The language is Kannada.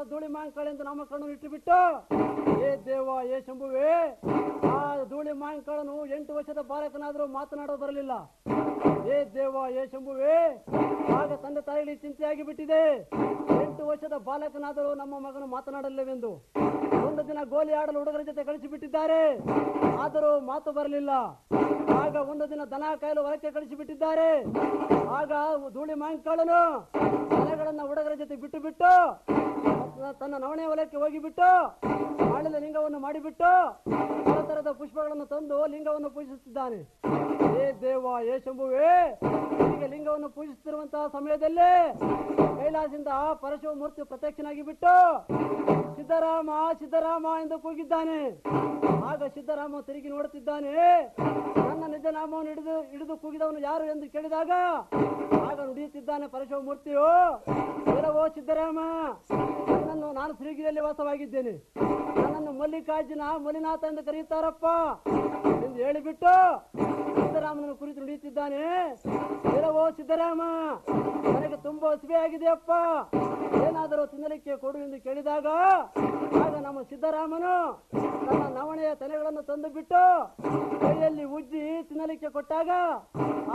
ಧೂಳಿ ಮಾಂಕಾಳೆಂದು ನಾಮಕರಣ ಇಟ್ಟುಬಿಟ್ಟು, ಏ ದೇವ ಏ ಶಂಭುವೆ, ಆ ಧೂಳಿ ಮಾಂಕಾಳನು 8 ವರ್ಷದ ಬಾಲಕನಾದರೂ ಮಾತನಾಡೋ ಬರಲಿಲ್ಲ. ಏ ದೇವ ಏ ಶಂಭುವೆ, ಆಗ ತಂದೆ ತಾಯಿಗಳಿಗೆ ಚಿಂತೆಯಾಗಿ ಬಿಟ್ಟಿದೆ. 8 ವರ್ಷದ ಬಾಲಕನಾದರೂ ನಮ್ಮ ಮಗನು ಮಾತನಾಡಲಿಲ್ಲವೆಂದು ಒಂದು ದಿನ ಗೋಲಿ ಆಡಲು ಹುಡುಗರ ಜೊತೆ ಕಳಿಸಿಬಿಟ್ಟಿದ್ದಾರೆ, ಆದರೂ ಮಾತು ಬರಲಿಲ್ಲ. ಆಗ ಒಂದು ದಿನ ದನ ಕಾಯಲು ಹೊರಕ್ಕೆ ಕಳಿಸಿಬಿಟ್ಟಿದ್ದಾರೆ. ಆಗ ಧೂಳಿ ಮಾಂಕಾಳನು ದನಗಳನ್ನ ಹುಡುಗರ ಜೊತೆ ಬಿಟ್ಟು ಬಿಟ್ಟು ತನ್ನ ನವಣೆ ಹೊಲಕ್ಕೆ ಹೋಗಿಬಿಟ್ಟು ಮಾಡಿದ ಲಿಂಗವನ್ನು ಮಾಡಿಬಿಟ್ಟು ತರದ ಪುಷ್ಪಗಳನ್ನು ತಂದು ಲಿಂಗವನ್ನು ಪೂಜಿಸುತ್ತಿದ್ದಾನೆ. ಏ ದೇವ ಏ ಶಂಭುವೆ, ಹೀಗೆ ಲಿಂಗವನ್ನು ಪೂಜಿಸುತ್ತಿರುವಂತಹ ಸಮಯದಲ್ಲಿ ಕೈಲಾಸದಿಂದ ಪರಶಿವ ಮೂರ್ತಿ ಪ್ರತ್ಯಕ್ಷನಾಗಿ ಬಿಟ್ಟು ಸಿದ್ದರಾಮ ಸಿದ್ದರಾಮ ಎಂದು ಕೂಗಿದ್ದಾನೆ. ಆಗ ಸಿದ್ದರಾಮ ತಿರುಗಿ ನೋಡುತ್ತಿದ್ದಾನೆ. ನನ್ನ ನಿಜ ನಾಮವನ್ನು ಹಿಡಿದು ಕೂಗಿದವನು ಯಾರು ಎಂದು ಕೇಳಿದಾಗ ಆಗ ನುಡಿಯುತ್ತಿದ್ದಾನೆ ಪರಶಿವ ಮೂರ್ತಿಯು, ಇರವೋ ಸಿದ್ದರಾಮ, ನನ್ನನ್ನು ನಾನು ಶ್ರೀಗಿರಿಯಲ್ಲಿ ವಾಸವಾಗಿದ್ದೇನೆ, ನನ್ನನ್ನು ಮಲ್ಲಿಕಾರ್ಜುನ ಮಲಿನಾಥ ಎಂದು ಕರೆಯುತ್ತಾರಪ್ಪ ಎಂದು ಹೇಳಿಬಿಟ್ಟು ಸಿದ್ದರಾಮನನ್ನು ಕುರಿತು ನುಡಿಯುತ್ತಿದ್ದಾನೆ. ಇರವೋ ಸಿದ್ದರಾಮ, ನನಗೆ ತುಂಬಾ ಹಸಿವೆ ಆಗಿದೆಯಪ್ಪ, ಏನಾದರೂ ತಿನ್ನಲಿಕ್ಕೆ ಕೊಡು ಎಂದು ಕೇಳಿದಾಗ ಆಗ ನಮ್ಮ ಸಿದ್ದರಾಮನು ತನ್ನ ನವಣೆಯ ತೆನೆಗಳನ್ನು ತಂದು ಬಿಟ್ಟು ಕೈಯಲ್ಲಿ ಉಜ್ಜಿ ತಿನ್ನಲಿಕ್ಕೆ ಕೊಟ್ಟಾಗ